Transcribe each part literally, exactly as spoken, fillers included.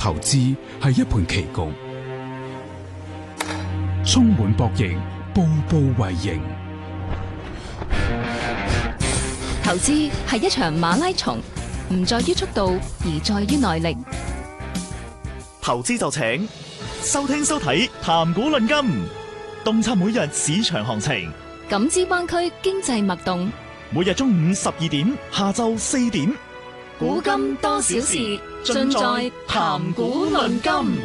投資係一盤棋局，充滿博弈，步步為營。 投資係一場馬拉松，唔在於速度，而在於耐力。 投資就請收聽收睇談股論金，洞察每日市場行情， 感知灣區經濟脈動。 每日中午十二點，下晝四點， 古今多少事，盡在談股論金。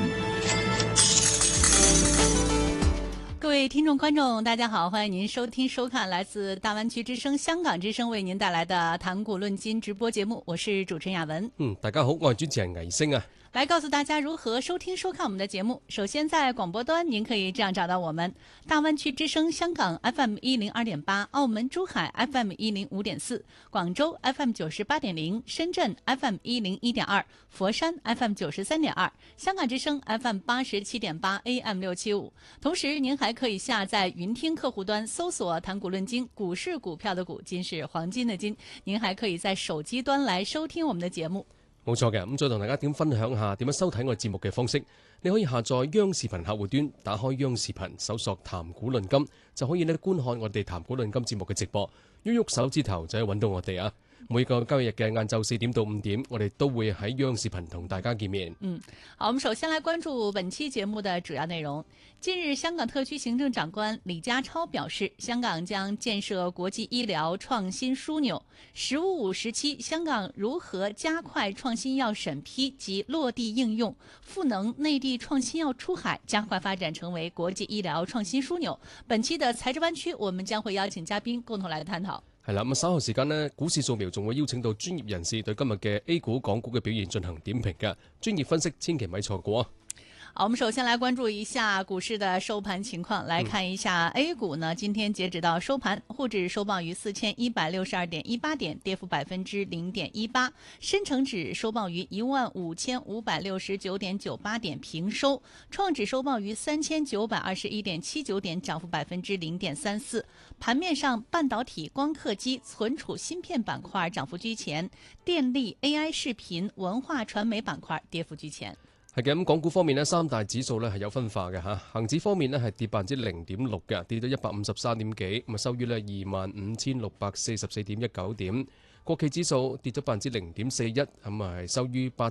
各位聽眾觀眾大家好，歡迎您收聽收看來自大灣區之聲香港之聲為您帶來的談股論金直播節目，我是主持人雅文。 嗯，大家好，我係主持人倪星啊。 來告訴大家如何收聽收看我們的節目。首先在廣播端您可以這樣找到我們：大灣區之聲香港 F M 一零二點八，澳門珠海 F M 一零五點四，廣州 F M 九十八點零，深圳 F M 一零一點二，佛山 F M 九十三點二，香港之聲 F M 八十七點八 A M 六七五。同時您還可以下載雲聽客戶端搜索談股論金，股市股票的股，金是黃金的金。您還可以在手機端來收聽我們的節目。 冇錯嘅，咁再同大家點分享下點樣收睇我哋節目嘅方式。你可以下載央視頻客戶端，打開央視頻，搜索談股論金，就可以咧觀看我哋談股論金節目嘅直播。喐喐手指頭就可以揾到我哋啊！每個交易日嘅晏晝四點到五點，我哋都會喺央視頻同大家見面。 嗯，好，我們首先來關注本期節目的主要內容。近日，香港特區行政長官李家超表示，香港將建設國際醫療創新樞紐。十五五時期，香港如何加快創新藥審批及落地應用，賦能內地創新藥出海，加快發展成為國際醫療創新樞紐。本期的財智灣區，我們將會邀請嘉賓共同來探討。 係啦，咁稍後時間呢，股市掃描仲會邀請到專業人士對今日嘅 A 股、港股嘅表現進行點評嘅專業分析，千祈咪錯過啊！ 好，我們首先來關注一下股市的收盤情況，來看一下 A 股呢，今天截止到收盤，滬指收報於四千一百六十二點一八點，跌幅百分之零點一八；深成指收報於一萬五千五百六十九點九八點，平收；創指收報於三千九百二十一點七九點，漲幅百分之零點三四。盤面上，半導體、光刻機、存儲芯片板塊漲幅居前，電力、A I 視頻、文化傳媒板塊跌幅居前。 係嘅，咁港股方面呢，三大指數呢係有分化嘅嚇。恒指方面呢係跌百分之零點六嘅，跌到一百五十三點幾，咁啊收於呢二萬五千六百四十四點一九點。國企指數跌咗百分之零點四一，咁啊係收於八